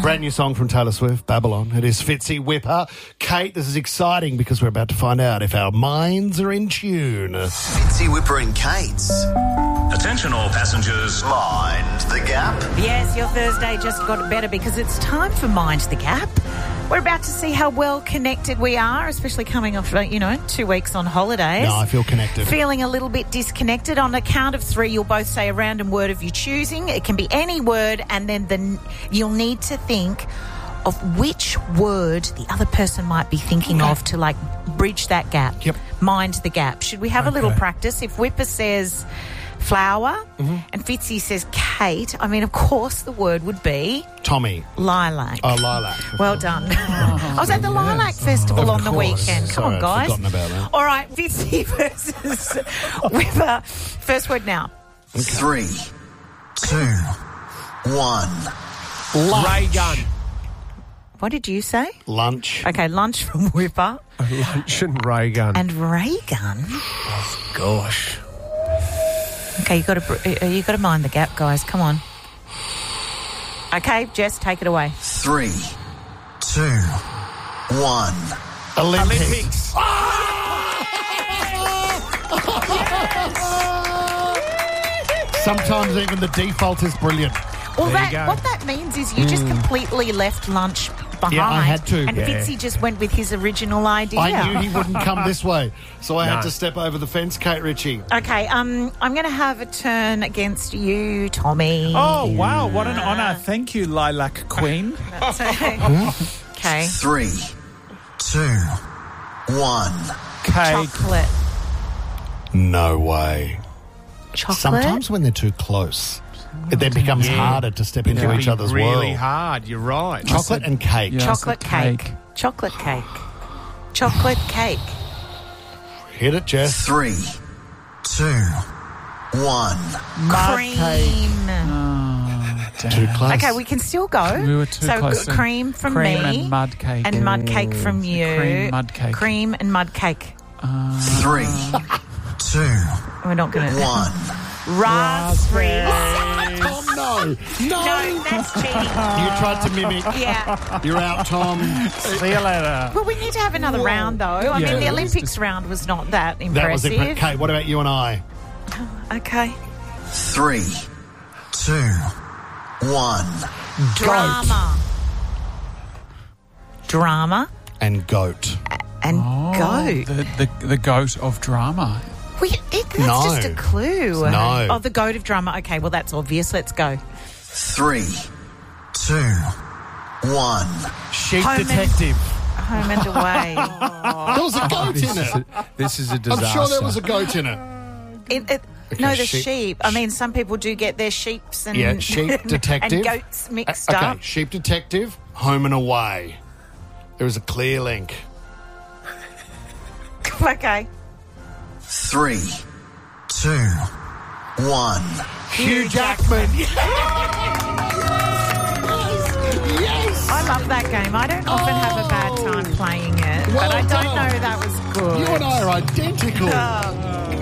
Brand new song from Taylor Swift, Babylon. It is Fitzy Whipper. Kate, this is exciting because we're about to find out if our minds are in tune. Fitzy Whipper and Kate's. Attention all passengers. Mind the Gap. Yes, your Thursday just got better because it's time for Mind the Gap. We're about to see how well connected we are, especially coming off, 2 weeks on holidays. No, I feel connected. Feeling a little bit disconnected. On a count of 3, you'll both say a random word of your choosing. It can be any word, and then you'll need to think of which word the other person might be thinking of to, bridge that gap. Yep. Mind the gap. Should we have a little practice? If Whipper says flower and Fitzy says Kate, of course the word would be... Tommy. Lilac. Oh, lilac. Well done. I was at the Lilac Festival on the weekend. Come on, guys. I'd forgotten about that. All right, Fitzy versus Whipper. First word now. 3, 2, 1. Ray gun. What did you say? Lunch. Okay, lunch from Whipper. Lunch and ray gun. And ray gun. Gosh. Okay, you got to mind the gap, guys. Come on. Okay, Jess, take it away. 3, 2, 1. Olympics. Sometimes even the default is brilliant. Well, There you go. what that means is you just completely left lunch behind. Yeah, I had to. And Yeah. Fitzy just went with his original idea. I knew he wouldn't come this way, so I had No. to step over the fence, Kate Ritchie. Okay, I'm going to have a turn against you, Tommy. Oh, wow. What an honour. Thank you, Lilac Queen. Okay. 3, 2, 1. Cake. Chocolate. No way. Chocolate? Sometimes when they're too close, it then becomes harder to step into It'd each be other's really world. hard. You're right. Chocolate and cake. Yeah. Chocolate cake. cake. Chocolate cake. Chocolate cake. Hit it, Jess. 3, 2, 1. Cream. Too close. Okay, we can still go. We were too close. Cream from Cream me. and mud cake. And mud cake from you. Cream, mud cake. Cream and mud cake. 3, 2, We're not going to... 1. Raspberry. Tom, no. No, that's cheating. You tried to mimic. Yeah. You're out, Tom. See you later. Well, we need to have another round, though. I mean, the Olympics round was not that impressive. That was impressive. Kate, what about you and I? Okay. 3, 2, 1. Drama. Drama And goat. and goat. The goat of drama. That's No. just a clue. No. Oh, the goat of drama. Okay, well, that's obvious. Let's go. 3, 2, 1. Sheep Home and- detective. Home and away. There was a goat in it. This is a I'm disaster. sure there was a goat in it. No, the sheep. sheep. I mean, some people do get their sheeps and, Yeah, sheep detective. and goats mixed Okay, up. sheep detective, home and away. There is a clear link. Okay. 3, 2, 1. Hugh Jackman. I love that game. I don't often have a bad time playing it, Well but I don't done. know that was good. You and I are identical. Oh,